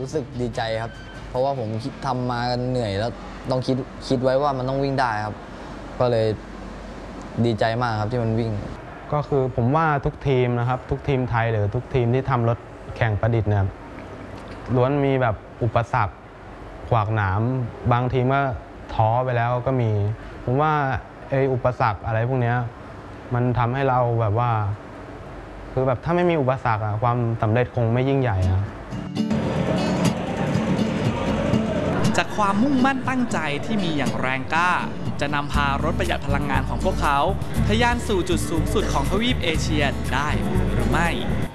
รู้สึกดีใจครับเพราะว่าผมทำมากันเหนื่อยแล้วต้องคิดไว้ว่ามันต้องวิ่งได้ครับก็เลยดีใจมากครับที่มันวิ่งก็คือผมว่าทุกทีมนะครับทุกทีมไทยหรือทุกทีมที่ทำรถแข่งประดิษฐ์เนี่ยล้วนมีแบบอุปสรรคขวากหนามบางทีมก็ท้อไปแล้วก็มีผมว่าอุปสรรคอะไรพวกนี้มันทำให้เราแบบว่าคือแบบถ้าไม่มีอุปสรรคความสำเร็จคงไม่ยิ่งใหญ่นะจากความมุ่งมั่นตั้งใจที่มีอย่างแรงกล้าจะนำพารถประหยัดพลังงานของพวกเขาทะยานสู่จุดสูงสุดของทวีปเอเชียได้หรือไม่